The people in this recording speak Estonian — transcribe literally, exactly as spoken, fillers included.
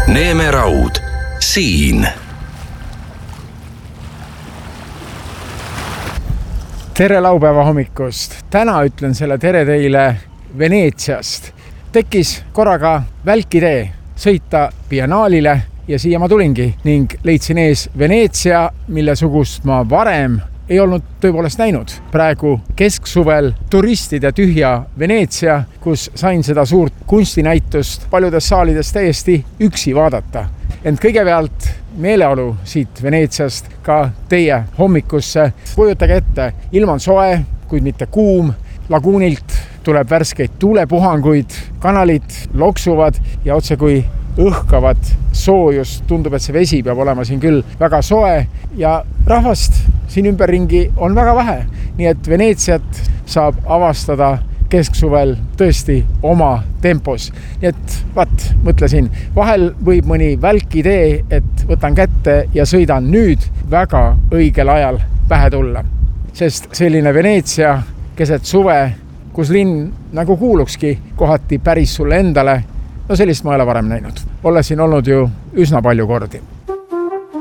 Neeme Raud, siin. Tere laupäeva hommikust. Täna ütlen selle tere teile Veneetsiast. Tekkis korraga välkidee sõita biennaalile ja siia ma tulingi ning leidsin ees Veneetsia, mille sugust ma varem ei olnud tõepoolest näinud. Praegu kesksuvel turistide tühja Veneetsia, kus sain seda suurt kunstinäitust paljudes saalides täiesti üksi vaadata. Ent kõigepealt meeleolu siit Veneetsiast ka teie hommikusse. Kujutage ette, ilm on soe, kuid mitte kuum. Laguunilt tuleb värskeid tuulepuhanguid, kanalid loksuvad ja otse kui õhkavad soojust. Tundub, et see vesi peab olema siin küll väga soe ja rahvast siin ümberringi on väga vähe. Nii et Veneetsiat saab avastada kesksuvel tõesti oma tempos. Nii et vaat, mõtlesin, vahel võib mõni välk idee, et võtan kätte ja sõidan nüüd väga õigel ajal pähe tulla. Sest selline Veneetsia keset suve, kus linn nagu kuulukski kohati päris sulle endale, no sellist ma ei ole varem näinud. Olen siin olnud ju üsna palju kordi.